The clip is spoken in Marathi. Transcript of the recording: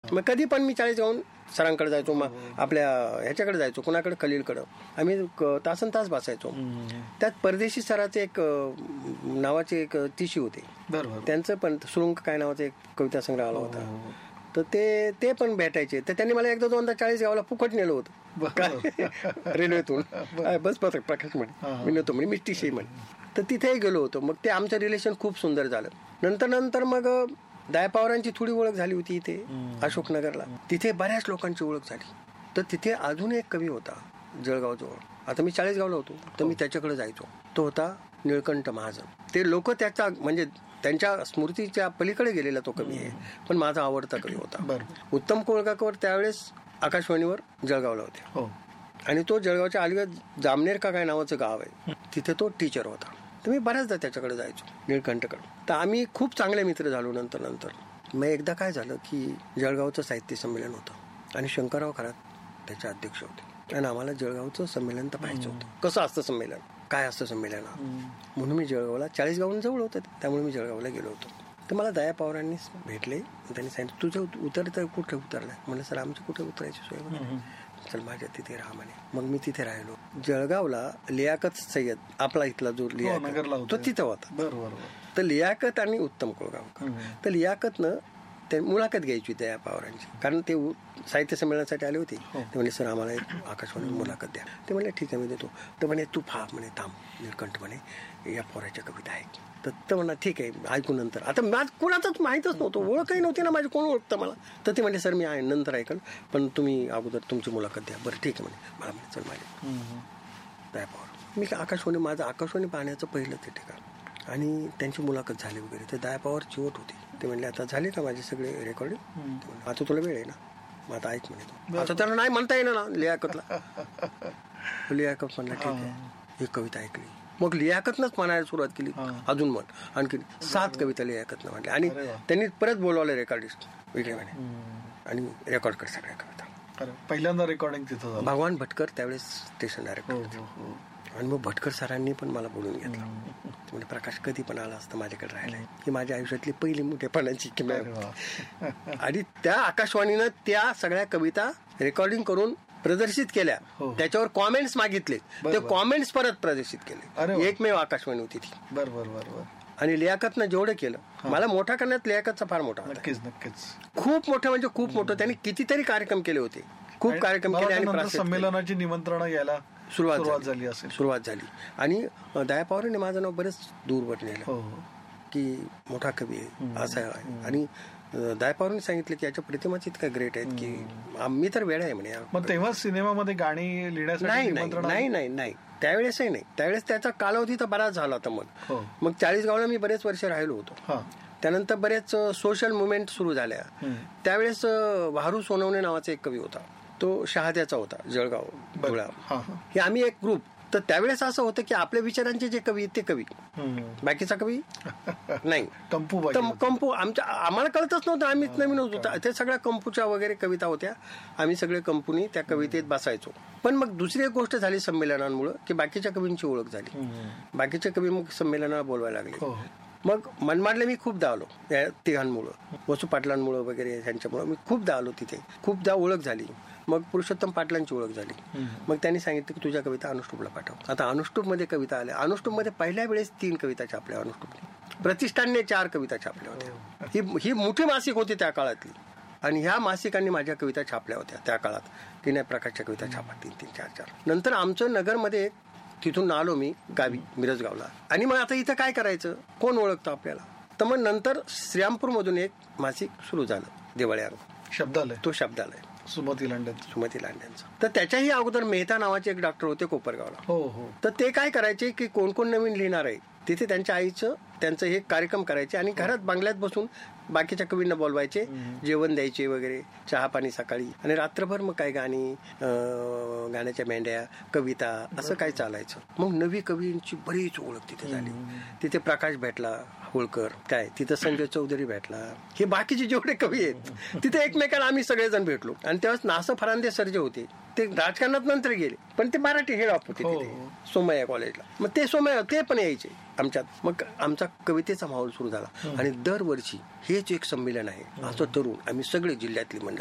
मग कधी पण मी चाळीसगावहून सरांकडे जायचो, मग आपल्या ह्याच्याकडे जायचो, कुणाकडे, खलीलकडं. आम्ही तासन तास बसायचो. त्यात परदेशी सराचे एक नावाचे एक तिशी होते, त्यांचं पण सुरुंग काय नावाचा एक कविता संग्रह आला होता. तर ते पण भेटायचे. तर त्यांनी मला एकदा दोनदा चाळीसगावला फुकट नेलं होतं काय रेल्वेतून. बस प्रकाश म्हणे मी नव्हतो म्हणे, मी टिशी म्हणे. तर तिथेही गेलो होतो. मग ते आमचं रिलेशन खूप सुंदर झालं. नंतर मग दयापवारांची थोडी ओळख झाली होती इथे अशोकनगरला. तिथे बऱ्याच लोकांची ओळख झाली. तर तिथे अजून एक कवी होता जळगावजवळ. आता मी चाळीसगावला होतो तर मी त्याच्याकडे जायचो. तो होता निळकंठ महाजन. ते लोक त्याचा म्हणजे त्यांच्या स्मृतीच्या पलीकडे गेलेला तो कवी आहे, पण माझा आवडता कवी होता. उत्तम कोळगाकर त्यावेळेस आकाशवाणीवर जळगावला होते आणि तो जळगावच्या अलीगड जामनेर का काय नावाचं गाव आहे, तिथे तो टीचर होता. तर मी बऱ्याचदा त्याच्याकडे जायचो निळकंठकडे. तर आम्ही खूप चांगले मित्र झालो. नंतर मग एकदा काय झालं की जळगावचं साहित्य संमेलन होतं आणि शंकरराव खरात त्याचे अध्यक्ष होते आणि आम्हाला जळगावचं संमेलन तर पाहायचं होतं. कसं असतं संमेलन, काय असतं संमेलन, म्हणून मी जळगावला, चाळीसगावहून जवळ होतं त्यामुळे मी जळगावला गेलो होतो. तर मला दयापवारांनी भेटले. त्यांनी सांगितलं तुझं उतरतं कुठे उतरलं. म्हणलं सर आमची कुठे उतरायची सोय वगैरे, चल माझ्या तिथे राहा म्हणे. मग मी तिथे राहिलो. जळगावला लियाकत सय्यद आपला इथला जो लियाकत तो तिथं होता. तर लियाकत आणि उत्तम कोळगावकर. तर लियाकतनं ते मुलाखत घ्यायची दया पवारांची, कारण ते साहित्य संमेलनासाठी आले होते. ते म्हणजे सर आम्हाला एक आकाशवाणी मुलाखत द्या. ते म्हणले ठीक आहे मी देतो. तर म्हणे तू म्हणे थांब निळकंठ म्हणे या पोराच्या कविता आहे. तर म्हणा ठीक आहे ऐकू नंतर. आता माझं कोणाचंच माहीतच नव्हतं, ओळखही नव्हती ना माझी, कोण ओळखतं मला. तर ते म्हणले सर मी आहे नंतर ऐकल, पण तुम्ही अगोदर तुमची मुलाखत द्या. बरं ठीक आहे म्हणे. मला म्हणे चल माझे दया पवार. मी माझं आकाशवाणी पाहण्याचं पहिलं ते ठिकाण आणि त्यांची मुलाखत झाली वगैरे. तर दया पवार चिवट होते. ते म्हणले आता झाले का माझे सगळे रेकॉर्डिंग, आता तुला वेळ आहे ना, मग आता ऐक म्हणे. आता त्याला नाही म्हणता येणार ना लियाकतला. लियाकत म्हणला ठीक आहे. ही कविता ऐकली. मग लियाकतनंच म्हणायला सुरुवात केली. अजून म्हण आणखी 7 कविता लियाकतनं म्हटल्या आणि त्यांनी परत बोलवलं रेकॉर्डिस्ट वेगळे म्हणे आणि रेकॉर्ड कर सगळ्या कविता. पहिल्यांदा रेकॉर्डिंग तिथं झालं. भगवान भटकर त्यावेळेस स्टेशन डायरेक्टर. आणि मग भटकर सरांनी पण मला बोलून घेतलं. म्हणजे प्रकाश कधी पण आला असतं माझ्याकडे राहिला. ही माझ्या आयुष्यातली पहिली मोठेपणाची किंमत. आणि त्या आकाशवाणीनं त्या सगळ्या कविता रेकॉर्डिंग करून प्रदर्शित केल्या. त्याच्यावर कॉमेंट्स मागितले, ते कॉमेंट्स परत प्रदर्शित केले. एकमेव आकाशवाणी होती ती. बरोबर. आणि लियाकतनं जेवढं केलं, मला मोठा करण्यात लियाकतचा फार मोठा. नक्कीच खूप मोठं म्हणजे खूप मोठं. त्यांनी कितीतरी कार्यक्रम केले होते, खूप कार्यक्रम केले आणि संमेलनाची निमंत्रणं यायला सुरुवात झाली. आणि दया पवारांनी माझं नाव बरेच दूरवर नेलं की मोठा कवी आहे असं आहे. आणि दया पवारांनी सांगितलं की याच्या प्रतिमाच इतका ग्रेट आहेत की मी तर वेळ आहे म्हणे. मग तेव्हा सिनेमामध्ये गाणी लिहिण्यासाठी नाही त्यावेळेसही नाही. त्यावेळेस त्याचा कालावधी तर बराच झाला होता. मग चाळीसगावला मी बरेच वर्ष राहिलो होतो. त्यानंतर बरेच सोशल मुवमेंट सुरू झाल्या. त्यावेळेस वाहरू सोनवणे नावाचा एक कवी होता, तो शहाद्याचा होता जळगाव धुळा. हे आम्ही एक ग्रुप. तर त्यावेळेस असं होतं की आपल्या विचारांचे जे कवी ते कवी, बाकीचा कवी नाही. कंपू आम्हाला कळतच नव्हतं, आम्हीच नवीन होतो. ते सगळ्या कंपूच्या वगैरे कविता होत्या. आम्ही सगळे कंपूनी त्या कवितेत बसायचो. पण मग दुसरी एक गोष्ट झाली संमेलनांमुळे की बाकीच्या कवींची ओळख झाली. बाकीचे कवी मग संमेलनाला बोलवायला लागले. मग मनमाडला मी खूप धावलो या तिघांमुळं, वसू पाटलांमुळं वगैरे ह्यांच्यामुळं मी खूप धावलो तिथे. खूपदा ओळख झाली. मग पुरुषोत्तम पाटलांची ओळख झाली. मग त्यांनी सांगितलं की तुझ्या कविता अनुष्टुपला पाठव. आता अनुष्टुपमध्ये कविता आल्या. अनुष्टुपमध्ये पहिल्या वेळेस 3 कविता छापल्या अनुष्टुपने. प्रतिष्ठानने 4 कविता छापल्या होत्या. ही मोठी मासिक होती त्या काळातली. आणि ह्या मासिकांनी माझ्या कविता छापल्या होत्या त्या काळात. 3 प्रकारच्या कविता छापा, 3-3, 4-4. नंतर आमचं नगरमध्ये तिथून आलो मी गावी मिरजगावला. आणि मग आता इथं काय करायचं, कोण ओळखतं आपल्याला. तर मग नंतर श्रीरामपूर मधून एक मासिक सुरू झालं दिवाळी शब्दालय. तो शब्दालय सुमती लांड्यांचा. तर त्याच्याही अगोदर मेहता नावाचे एक डॉक्टर होते कोपरगावला. तर ते काय करायचे की कोण कोण नवीन लिहिणार आहे तिथे त्यांच्या आईचं त्यांचं हे कार्यक्रम करायचे आणि घरात बंगल्यात बसून बाकीच्या कवींना बोलवायचे, जेवण द्यायचे वगैरे, चहा पाणी सकाळी. आणि रात्रभर मग काय गाणी, गाण्याच्या मेंढ्या, कविता असं काय चालायचं. मग नवी कवींची बरीच ओळख तिथे झाली. तिथे प्रकाश भेटला होळकर, काय तिथं संजय चौधरी भेटला, हे बाकीचे जेवढे कवी आहेत तिथे एकमेकाला आम्ही सगळेजण भेटलो. आणि तेव्हा नासं फरांदे सर जे होते ते राजकारणात नंतर गेले, पण ते मराठी हेड ऑफ होते तिथे सोमय्या कॉलेजला. मग ते सोमय्या ते पण यायचे आमच्यात. मग आमचा कवितेचा माहोल सुरू झाला. आणि दरवर्षी हेच एक संमेलन आहे असं ठरवून आम्ही सगळे जिल्ह्यातली मंडळी